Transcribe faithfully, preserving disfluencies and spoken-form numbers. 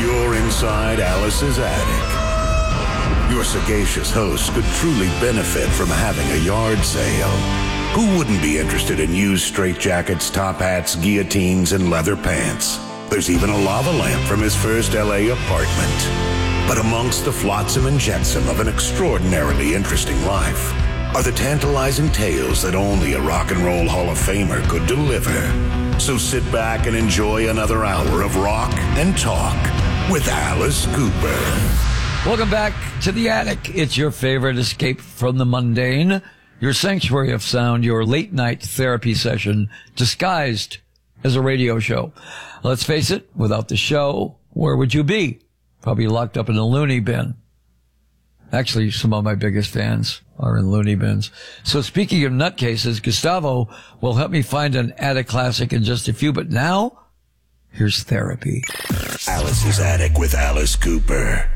You're inside Alice's attic. Your sagacious host could truly benefit from having a yard sale. Who wouldn't be interested in used straitjackets, top hats, guillotines, and leather pants? There's even a lava lamp from his first L A apartment. But amongst the flotsam and jetsam of an extraordinarily interesting life are the tantalizing tales that only a rock and roll Hall of Famer could deliver. So sit back and enjoy another hour of rock and talk with Alice Cooper. Welcome back to the attic. It's your favorite escape from the mundane, your sanctuary of sound, your late night therapy session disguised as a radio show. Let's face it, without the show, where would you be? Probably locked up in a loony bin. Actually, some of my biggest fans are in loony bins. So speaking of nutcases, Gustavo will help me find an attic classic in just a few. But now, here's therapy. Alice's Attic with Alice Cooper.